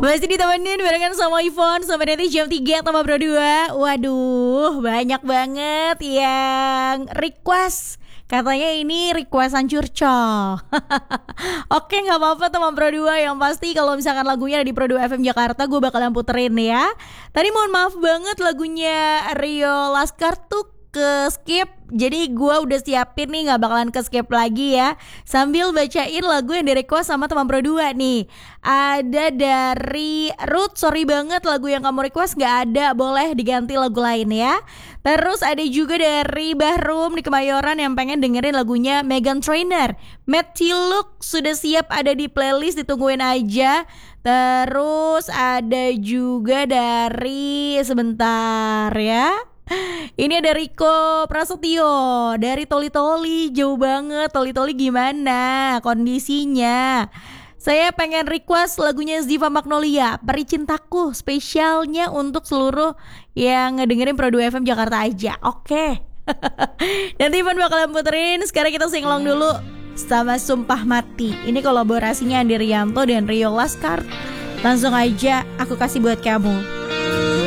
Masih ditemenin barengan sama Ivon. Sampai nanti jam 3 tambah Bro 2. Waduh, banyak banget yang request. Katanya ini requestan curcol. Oke, gak apa-apa teman Pro 2. Yang pasti kalau misalkan lagunya ada di Pro 2 FM Jakarta, gue bakalan puterin ya. Tadi mohon maaf banget lagunya Rio Laskar tuh ke skip. Jadi gue udah siapin nih, gak bakalan ke skip lagi ya. Sambil bacain lagu yang di request sama teman Pro 2 nih. Ada dari Ruth, sorry banget lagu yang kamu request gak ada, boleh diganti lagu lain ya. Terus ada juga dari Bahrum di Kemayoran yang pengen dengerin lagunya Meghan Trainor, Matthew Look, sudah siap ada di playlist, ditungguin aja. Terus ada juga dari, sebentar ya, ini ada Riko Prasetyo dari Toli-Toli, jauh banget. Toli-Toli gimana kondisinya? Saya pengen request lagunya Ziva Magnolia, Peri Cintaku, spesialnya untuk seluruh yang ngedengerin Pro 2 FM Jakarta aja. Oke. Nanti Ivan bakalan puterin. Sekarang kita singlong dulu sama Sumpah Mati. Ini kolaborasinya Andi Rianto dan Rio Laskar. Langsung aja aku kasih buat kamu.